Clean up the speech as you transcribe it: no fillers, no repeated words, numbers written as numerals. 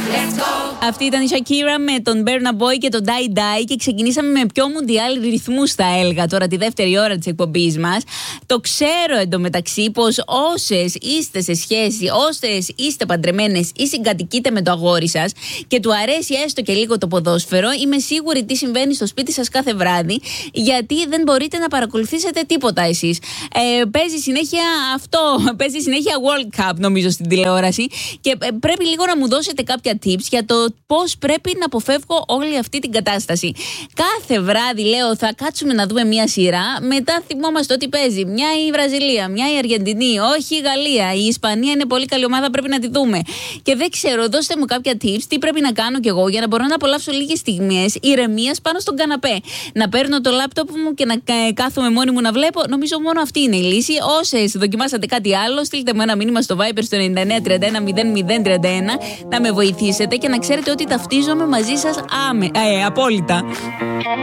Αυτή ήταν η Shakira με τον Burna Boy και τον Die Die και ξεκινήσαμε με πιο μουντιάλ ρυθμούς, θα έλεγα, τώρα τη δεύτερη ώρα της εκπομπής μας. Το ξέρω εντωμεταξύ πως όσες είστε σε σχέση, όσες είστε παντρεμένες ή συγκατοικείτε με το αγόρι σας και του αρέσει έστω και λίγο το ποδόσφαιρο, είμαι σίγουρη τι συμβαίνει στο σπίτι σας κάθε βράδυ, γιατί δεν μπορείτε να παρακολουθήσετε τίποτα εσείς. Παίζει συνέχεια αυτό, παίζει συνέχεια World Cup νομίζω στην τηλεόραση και πρέπει λίγο να μου δώσετε κάποια tips για το πώς πρέπει να αποφεύγω όλη αυτή την κατάσταση. Κάθε βράδυ λέω θα κάτσουμε να δούμε μια σειρά, μετά θυμόμαστε ότι παίζει μια η Βραζιλία, μια η Αργεντινή, όχι η Γαλλία, η Ισπανία είναι πολύ καλή ομάδα, πρέπει να τη δούμε. Και δεν ξέρω, δώστε μου κάποια tips, τι πρέπει να κάνω κι εγώ για να μπορώ να απολαύσω λίγες στιγμές ηρεμίας πάνω στον καναπέ. Να παίρνω το λάπτοπ μου και να κάθομαι μόνη μου να βλέπω, νομίζω μόνο αυτή είναι η λύση. Όσες δοκιμάσατε κάτι άλλο, στείλτε μου ένα μήνυμα στο Viber στο 9931 0031 να με βοηθήσετε και να ξέρετε ότι ταυτίζομαι μαζί σας απόλυτα.